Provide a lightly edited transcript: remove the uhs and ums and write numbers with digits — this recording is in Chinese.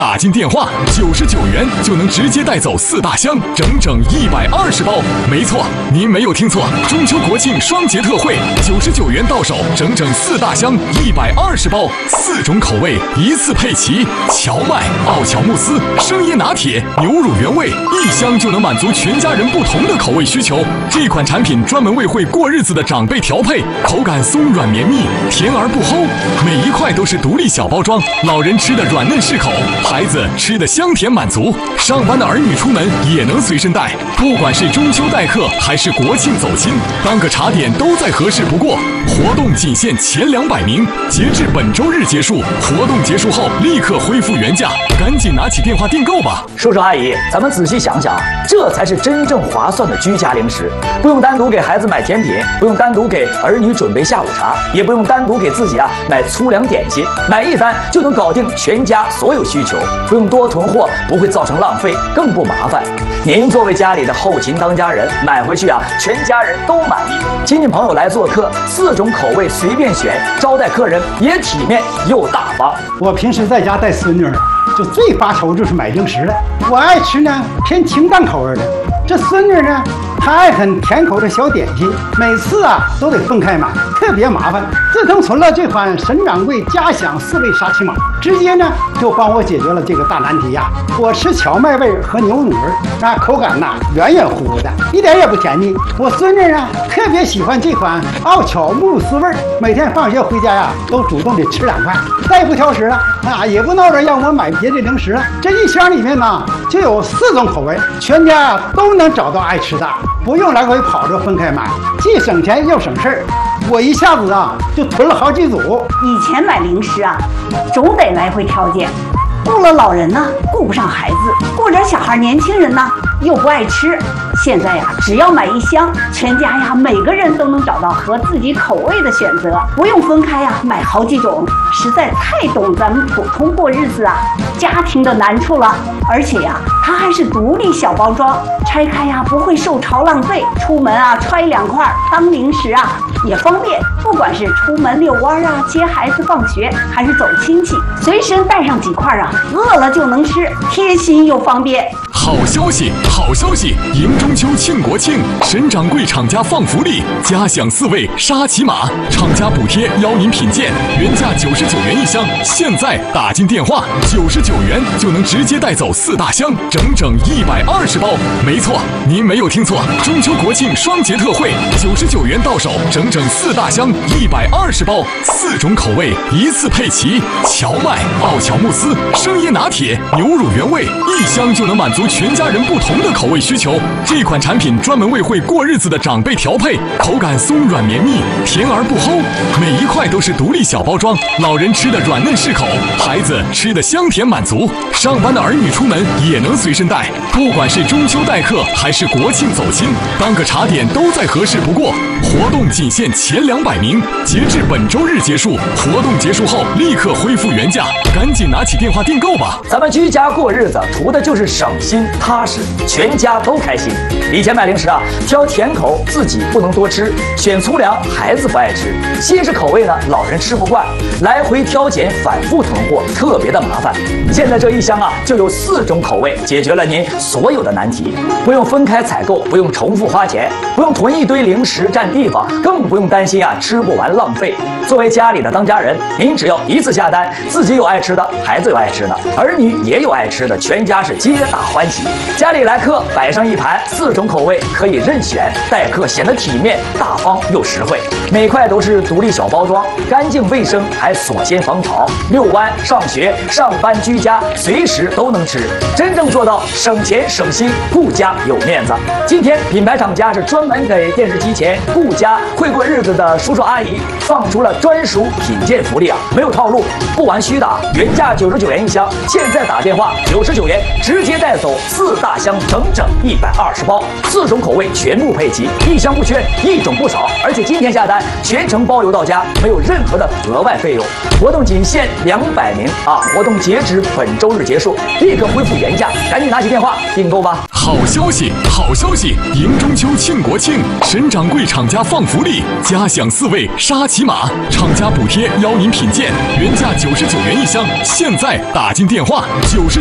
打进电话99元就能直接带走4大箱，整整120包。没错，您没有听错，中秋国庆双节特惠，99元到手，整整4大箱120包，4种口味一次配齐，荞麦、奥巧慕斯、生椰拿铁、牛乳原味，一箱就能满足全家人不同的口味需求。这款产品专门为会过日子的长辈调配，口感松软绵密，甜而不齁，每一块都是独立小包装，老人吃的软嫩适口，孩子吃的香甜满足，上班的儿女出门也能随身带。不管是中秋待客还是国庆走亲，当个茶点都再合适不过。活动仅限前200名，截至本周日结束。活动结束后立刻恢复原价，赶紧拿起电话订购吧。 叔叔阿姨，咱们仔细想想，这才是真正划算的居家零食。不用单独给孩子买甜品，不用单独给儿女准备下午茶，也不用单独给自己买粗粮点心，买一单就能搞定全家所有需求，不用多囤货，不会造成浪费，更不麻烦。您作为家里的后勤当家人，买回去全家人都满意。亲戚朋友来做客，4种口味随便选，招待客人也体面又大方。 我平时在家带孙女，就最发愁就是买零食了。我爱吃呢偏清淡口味的，这孙女呢她爱很甜口的小点心，每次都得分开买，特别麻烦。自从存了这款沈掌柜家享4味沙琪玛，直接呢就帮我解决了这个大难题呀。我吃荞麦味和牛乳味，那口感软软乎乎的，一点也不甜腻。我孙女呢特别喜欢这款奥巧慕斯味，每天放学回家都主动的吃2块，再不挑食了也不闹着让我买别的零食了。这一箱里面就有4种口味，全家都能找到爱吃的，不用来回跑着分开买，既省钱又省事儿。我一下子就囤了好几组。 以前买零食总得来回挑拣，顾了老人顾不上孩子，顾着小孩年轻人又不爱吃。现在只要买1箱，全家每个人都能找到合自己口味的选择，不用分开买好几种，实在太懂咱们普通过日子家庭的难处了。而且它还是独立小包装，拆开不会受潮浪费，出门揣2块当零食也方便。不管是出门遛弯接孩子放学，还是走亲戚，随身带上几块饿了就能吃，贴心又方便。 好消息，好消息！迎中秋庆国庆，沈掌柜厂家放福利，家享4味沙琪玛，厂家补贴邀您品鉴，原价99元1箱，现在打进电话99元就能直接带走4大箱，整整120包。没错，您没有听错，中秋国庆双节特惠，99元到手，整整4大箱120包，4种口味一次配齐，荞麦、奥巧慕斯、生椰拿铁、牛乳原味，一箱就能满足全家人不同的口味需求。这款产品专门为会过日子的长辈调配，口感松软绵密，甜而不齁，每一块都是独立小包装，老人吃的软嫩适口，孩子吃的香甜满足，上班的儿女出门也能随身带。不管是中秋待客还是国庆走亲，当个茶点都再合适不过。活动仅限前200名，截至本周日结束。活动结束后立刻恢复原价，赶紧拿起电话订购吧。 咱们居家过日子图的就是省心踏实，全家都开心。以前买零食挑甜口自己不能多吃，选粗粮孩子不爱吃，西式口味老人吃不惯，来回挑拣反复囤货特别的麻烦。现在这一箱就有4种口味，解决了您所有的难题，不用分开采购，不用重复花钱，不用囤一堆零食占地方，更不用担心吃不完浪费。作为家里的当家人，您只要一次下单，自己有爱吃的，孩子有爱吃的，儿女也有爱吃的，全家是皆大欢喜。家里来客摆上一盘4种口味，可以任选，待客显得体面大方又实惠。每块都是独立小包装，干净卫生，还锁鲜防潮。遛弯、上学、上班、居家，随时都能吃，真正做到省钱省心，顾家有面子。今天品牌厂家是专门给电视机前顾家会过日子的叔叔阿姨放出了专属品鉴福利没有套路，不玩虚的原价99元1箱，现在打电话99元直接带走4大箱，整120包，4种口味全部配齐，1箱不缺，1种不少。而且今天下单全程包邮到家，没有任何的额外费用。活动仅限200名啊！活动截止本周日结束，立刻恢复原价，赶紧拿起电话订购吧！ 好消息，好消息！迎中秋庆国庆，沈掌柜厂家放福利，嘉享4位沙琪玛，厂家补贴邀您品鉴，原价99元一箱，现在打进电话99。